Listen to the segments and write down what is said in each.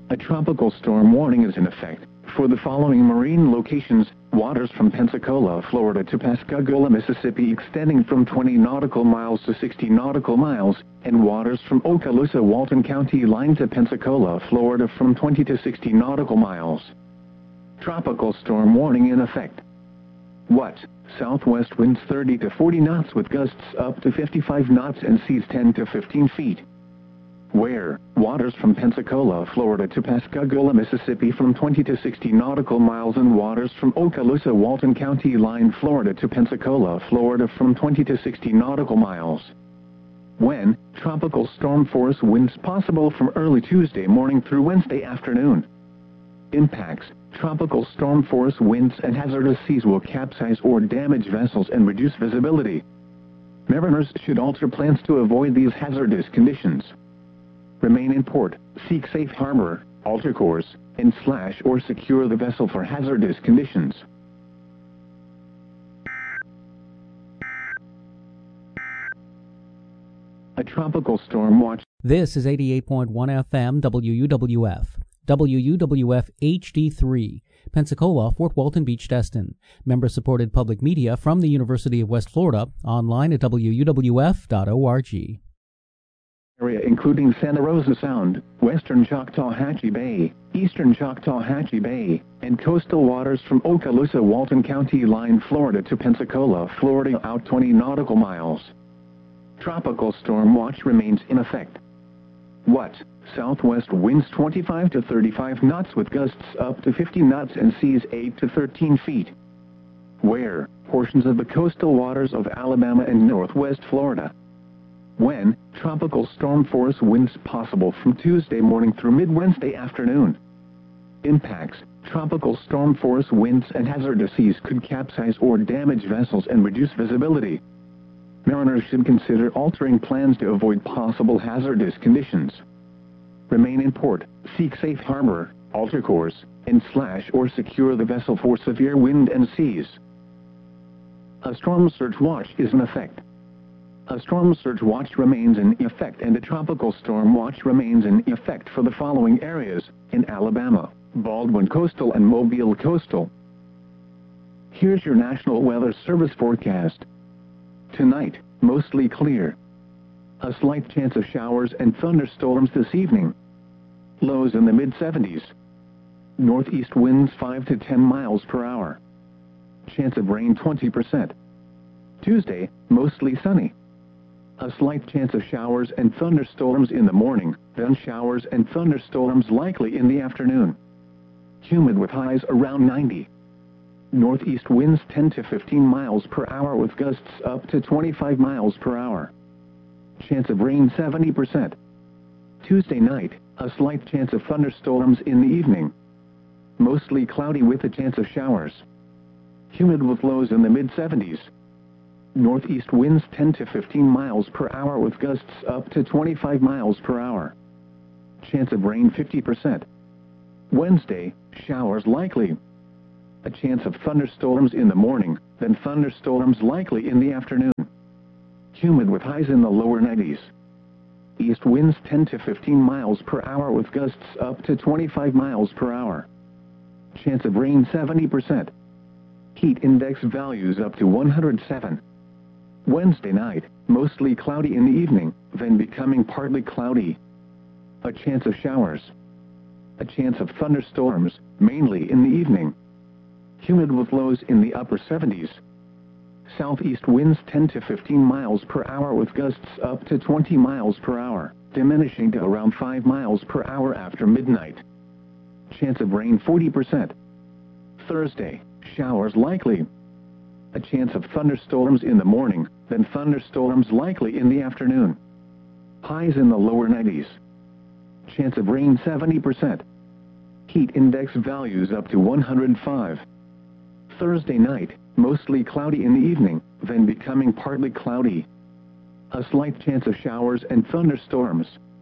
A tropical storm warning is in effect for the following marine locations: waters from Pensacola, Florida to Pascagoula, Mississippi extending from 20 nautical miles to 60 nautical miles, and waters from Okaloosa, Walton County line to Pensacola, Florida from 20 to 60 nautical miles. Tropical storm warning in effect. What? Southwest winds 30 to 40 knots with gusts up to 55 knots and seas 10 to 15 feet. Where? Waters from Pensacola, Florida to Pascagoula, Mississippi from 20 to 60 nautical miles, and waters from Okaloosa, Walton County line, Florida to Pensacola, Florida from 20 to 60 nautical miles. When? Tropical storm force winds possible from early Tuesday morning through Wednesday afternoon. Impacts: tropical storm force winds and hazardous seas will capsize or damage vessels and reduce visibility. Mariners should alter plans to avoid these hazardous conditions. Remain in port, seek safe harbor, alter course, and / or secure the vessel for hazardous conditions. A tropical storm watch. This is 88.1 FM WUWF. WUWF HD3, Pensacola, Fort Walton Beach, Destin. Member-supported public media from the University of West Florida, online at wuwf.org. Area including Santa Rosa Sound, western Choctawhatchee Bay, eastern Choctawhatchee Bay, and coastal waters from Okaloosa, Walton County line, Florida to Pensacola, Florida out 20 nautical miles. Tropical storm watch remains in effect. What? Southwest winds 25 to 35 knots with gusts up to 50 knots and seas 8 to 13 feet. Where? Portions of the coastal waters of Alabama and northwest Florida. When? Tropical storm force winds possible from Tuesday morning through mid-Wednesday afternoon. Impacts: tropical storm force winds and hazardous seas could capsize or damage vessels and reduce visibility. Mariners should consider altering plans to avoid possible hazardous conditions. Remain in port, seek safe harbor, alter course, and / or secure the vessel for severe wind and seas. A storm surge watch is in effect. A storm surge watch remains in effect, and a tropical storm watch remains in effect for the following areas: in Alabama, Baldwin Coastal and Mobile Coastal. Here's your National Weather Service forecast. Tonight, mostly clear. A slight chance of showers and thunderstorms this evening. Lows in the mid-70s. Northeast winds 5 to 10 miles per hour. Chance of rain 20%. Tuesday, mostly sunny. A slight chance of showers and thunderstorms in the morning, then showers and thunderstorms likely in the afternoon. Humid with highs around 90. Northeast winds 10 to 15 miles per hour with gusts up to 25 miles per hour. Chance of rain 70%. Tuesday night, a slight chance of thunderstorms in the evening. Mostly cloudy with a chance of showers. Humid with lows in the mid-70s. Northeast winds 10 to 15 miles per hour with gusts up to 25 miles per hour. Chance of rain 50%. Wednesday, showers likely. A chance of thunderstorms in the morning, then thunderstorms likely in the afternoon. Humid with highs in the lower 90s. East winds 10 to 15 miles per hour with gusts up to 25 miles per hour. Chance of rain 70%. Heat index values up to 107. Wednesday night, mostly cloudy in the evening, then becoming partly cloudy. A chance of showers. A chance of thunderstorms, mainly in the evening. Humid with lows in the upper 70s. Southeast winds 10 to 15 miles per hour with gusts up to 20 miles per hour, diminishing to around 5 miles per hour after midnight. Chance of rain 40%. Thursday, showers likely. A chance of thunderstorms in the morning, then thunderstorms likely in the afternoon. Highs in the lower 90s. Chance of rain 70%. Heat index values up to 105. Thursday night, mostly cloudy in the evening, then becoming partly cloudy. A slight chance of showers and thunderstorms.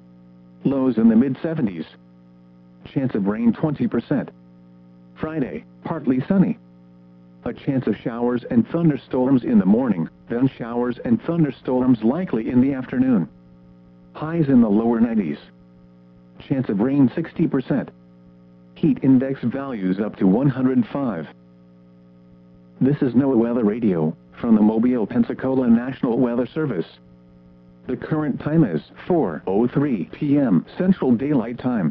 Lows in the mid-70s. Chance of rain 20%. Friday, partly sunny. A chance of showers and thunderstorms in the morning, then showers and thunderstorms likely in the afternoon. Highs in the lower 90s. chance of rain 60%. Heat index values up to 105. This is NOAA Weather Radio, from the Mobile, Pensacola National Weather Service. The current time is 4:03 p.m. Central Daylight Time.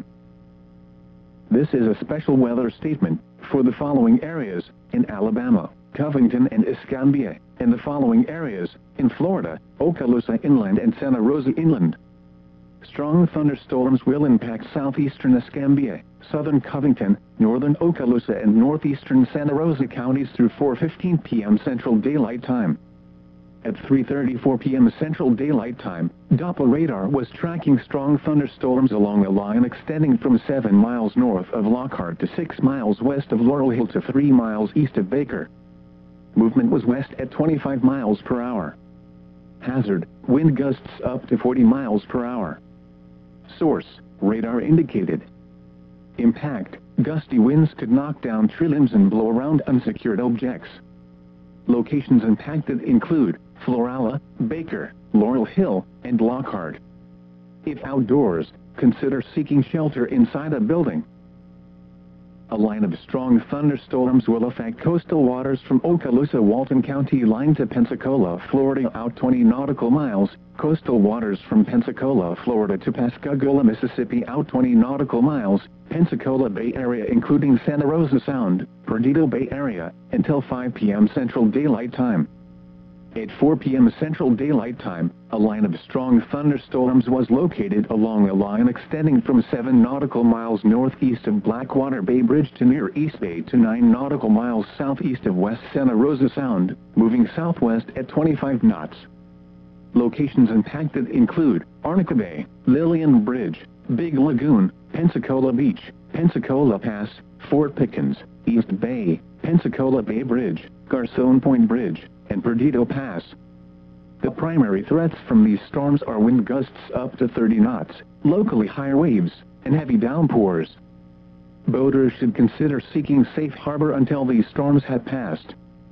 This is a special weather statement for the following areas in Alabama, Covington and Escambia, and the following areas in Florida, Okaloosa Inland and Santa Rosa Inland. Strong thunderstorms will impact southeastern Escambia, southern Covington, northern Okaloosa and northeastern Santa Rosa counties through 4:15 p.m. Central Daylight Time. At 3:34 p.m. Central Daylight Time, Doppler radar was tracking strong thunderstorms along a line extending from 7 miles north of Lockhart to 6 miles west of Laurel Hill to 3 miles east of Baker. Movement was west at 25 miles per hour. Hazard, wind gusts up to 40 miles per hour. Source, radar indicated. Impact, gusty winds could knock down tree limbs and blow around unsecured objects. Locations impacted include Florala, Baker, Laurel Hill, and Lockhart. If outdoors, consider seeking shelter inside a building. A line of strong thunderstorms will affect coastal waters from Okaloosa-Walton County line to Pensacola, Florida out 20 nautical miles, coastal waters from Pensacola, Florida to Pascagoula, Mississippi out 20 nautical miles, Pensacola Bay Area including Santa Rosa Sound, Perdido Bay Area, until 5 p.m. Central Daylight Time. At 4 p.m. Central Daylight Time, a line of strong thunderstorms was located along a line extending from 7 nautical miles northeast of Blackwater Bay Bridge to near East Bay to 9 nautical miles southeast of West Santa Rosa Sound, moving southwest at 25 knots. Locations impacted include Arnica Bay, Lillian Bridge, Big Lagoon, Pensacola Beach, Pensacola Pass, Fort Pickens, East Bay, Pensacola Bay Bridge, Garcon Point Bridge, and Perdido Pass. The primary threats from these storms are wind gusts up to 30 knots, locally higher waves, and heavy downpours. Boaters should consider seeking safe harbor until these storms have passed.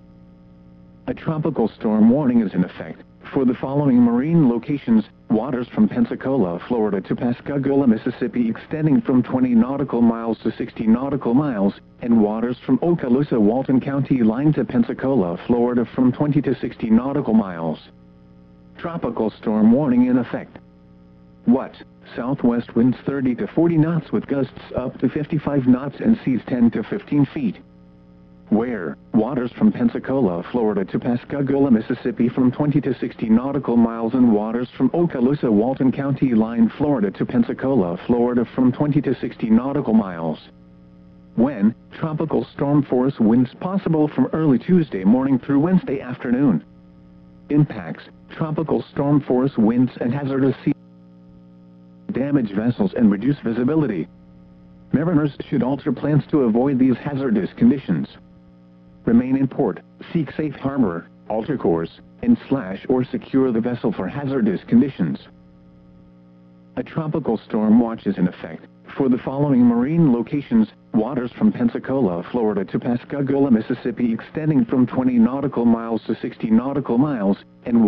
A tropical storm warning is in effect for the following marine locations: waters from Pensacola, Florida to Pascagoula, Mississippi extending from 20 nautical miles to 60 nautical miles, and waters from Okaloosa-Walton County line to Pensacola, Florida from 20 to 60 nautical miles. Tropical storm warning in effect. What? Southwest winds 30 to 40 knots with gusts up to 55 knots and seas 10 to 15 feet. Where? Waters from Pensacola, Florida to Pascagoula, Mississippi from 20 to 60 nautical miles and waters from Okaloosa-Walton County line, Florida to Pensacola, Florida from 20 to 60 nautical miles. When? Tropical storm force winds possible from early Tuesday morning through Wednesday afternoon. Impacts: tropical storm force winds and hazardous sea. Damage vessels and reduce visibility. Mariners should alter plans to avoid these hazardous conditions. Remain in port, seek safe harbor, alter course, and slash or secure the vessel for hazardous conditions. A tropical storm watch is in effect for the following marine locations: waters from Pensacola, Florida to Pascagoula, Mississippi extending from 20 nautical miles to 60 nautical miles, and